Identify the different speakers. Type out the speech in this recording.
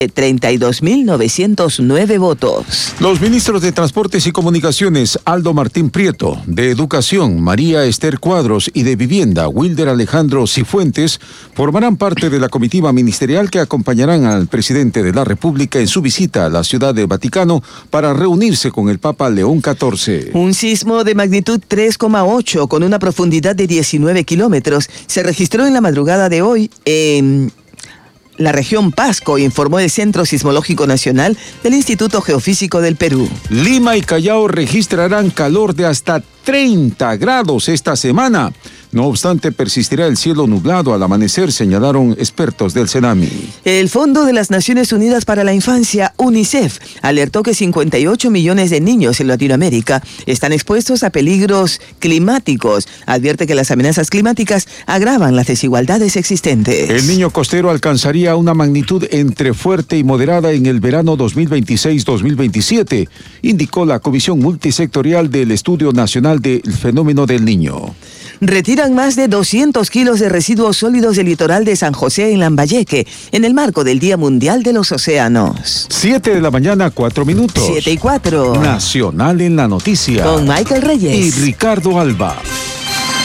Speaker 1: 32.909 votos.
Speaker 2: Los ministros de Transportes y Comunicaciones, Aldo Martín Prieto, de Educación, María Esther Cuadros, y de Vivienda, Wilder Alejandro Cifuentes, formarán parte de la comitiva ministerial que acompañarán al presidente de la República en su visita a la Ciudad del Vaticano para reunirse con el Papa León XIV.
Speaker 1: Un sismo de magnitud 3,8 con una profundidad de 19 kilómetros se registró en la madrugada de hoy en la región Pasco, informó el Centro Sismológico Nacional del Instituto Geofísico del Perú.
Speaker 2: Lima y Callao registrarán calor de hasta 30 grados esta semana. No obstante, persistirá el cielo nublado al amanecer, señalaron expertos del CENAMI.
Speaker 1: El Fondo de las Naciones Unidas para la Infancia, UNICEF, alertó que 58 millones de niños en Latinoamérica están expuestos a peligros climáticos. Advierte que las amenazas climáticas agravan las desigualdades existentes.
Speaker 2: El niño costero alcanzaría una magnitud entre fuerte y moderada en el verano 2026-2027, indicó la Comisión Multisectorial del Estudio Nacional del Fenómeno del Niño.
Speaker 1: Retiran más de 200 kilos de residuos sólidos del litoral de San José en Lambayeque, en el marco del Día Mundial de los Océanos.
Speaker 2: 7 de la mañana, 4 minutos.
Speaker 1: 7:04.
Speaker 2: Nacional en la noticia.
Speaker 1: Con Michael Reyes
Speaker 2: y Ricardo Alba.